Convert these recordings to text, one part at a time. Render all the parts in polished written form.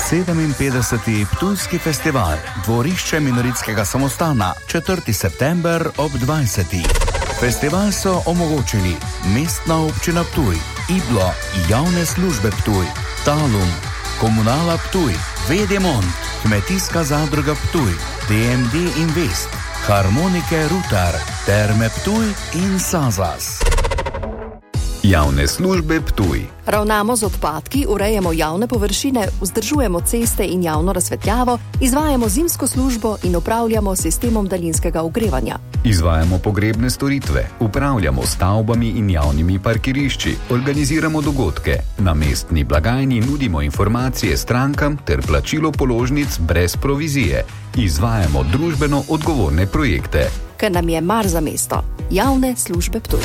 57. Ptujski festival, dvorišče Minoritskega samostana, 4. september ob 20. Festival so omogočili Mestna občina Ptuj, Iblo, Javne službe Ptuj, Talum, Komunala Ptuj, Vedemont, Kmetijska zadruga Ptuj, TMD Invest, Harmonike Rutar, Terme Ptuj in Sazas. Javne službe Ptuj. Ravnamo z odpadki, urejamo javne površine, vzdržujemo ceste in javno razsvetljavo, izvajamo zimsko službo in upravljamo sistemom daljinskega ogrevanja. Izvajamo pogrebne storitve, upravljamo stavbami in javnimi parkirišči, organiziramo dogodke, na mestni blagajni nudimo informacije strankam ter plačilo položnic brez provizije. Izvajamo družbeno odgovorne projekte. Ker nam je mar za mesto. Javne službe Ptuj.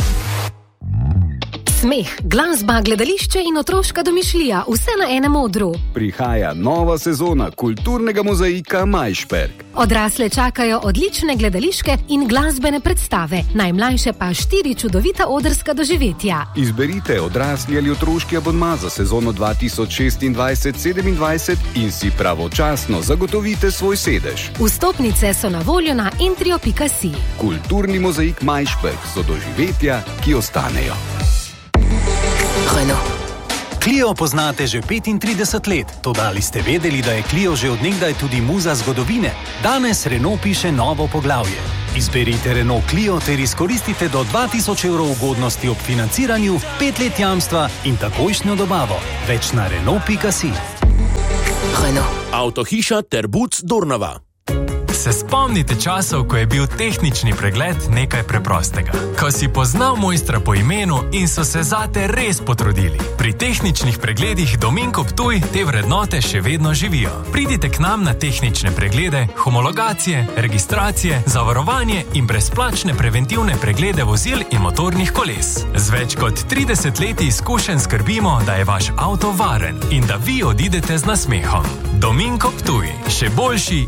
Smeh, glasba, gledališče in otroška domišljija, vse na enem odru. Prihaja nova sezona kulturnega mozaika Majšperk. Odrasle čakajo odlične gledališke in glasbene predstave, najmlajše pa 4 čudovita odrska doživetja. Izberite odrasli ali otroški abonma za sezono 2026-27 in si pravočasno zagotovite svoj sedež. Vstopnice so na voljo na entrio.si. Kulturni mozaik Majšperk so doživetja, ki ostanejo. Clio poznate že 35 let, toda ali ste vedeli, da je Clio že od nekdaj tudi muza zgodovine? Danes Renault piše novo poglavje. Izberite Renault Clio ter izkoristite do 2000 evrov ugodnosti ob financiranju, 5 let jamstva in takojšnjo dobavo. Več na Renault.si. Avtohiša Terbuc Dornava. Se spomnite časov, ko je bil tehnični pregled nekaj preprostega? Ko si poznal mojstra po imenu in so se zate res potrudili. Pri tehničnih pregledih Dominko Ptuj te vrednote še vedno živijo. Pridite k nam na tehnične preglede, homologacije, registracije, zavarovanje in brezplačne preventivne preglede vozil in motornih koles. Z več kot 30 leti izkušenj skrbimo, da je vaš avto varen in da vi odidete z nasmehom. Dominko Ptuj, še boljši